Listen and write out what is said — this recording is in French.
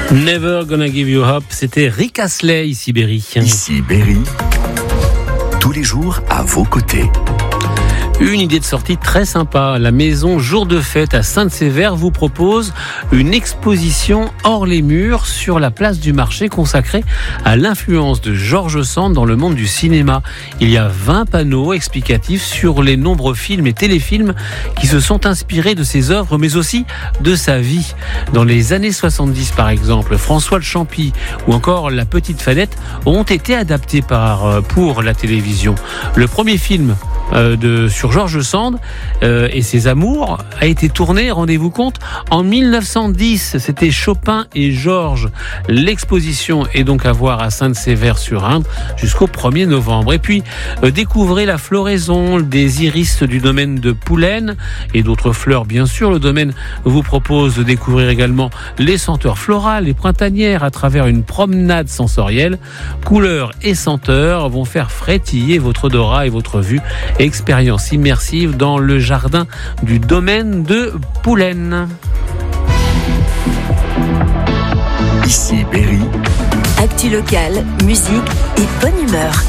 Never Gonna Give You Up, c'était Rick Astley, ici Berry. Ici Berry, tous les jours à vos côtés. Une idée de sortie très sympa. La maison Jour de Fête à Sainte-Sévère vous propose une exposition hors les murs sur la place du marché consacrée à l'influence de George Sand dans le monde du cinéma. Il y a 20 panneaux explicatifs sur les nombreux films et téléfilms qui se sont inspirés de ses œuvres, mais aussi de sa vie. Dans les années 70, par exemple, François le Champy ou encore La Petite Fadette ont été adaptés pour la télévision. Le premier film sur George Sand et ses amours a été tourné, rendez-vous compte, en 1910. C'était Chopin et Georges. L'exposition est donc à voir à Sainte-Sévère-sur-Indre jusqu'au 1er novembre. Et puis, découvrez la floraison des iris du domaine de Poulaine et d'autres fleurs, bien sûr. Le domaine vous propose de découvrir également les senteurs florales et printanières à travers une promenade sensorielle. Couleurs et senteurs vont faire frétiller votre odorat et votre vue. Expérience immersive dans le jardin du domaine de Poulaine. Ici Berry. Actu locale, musique et bonne humeur.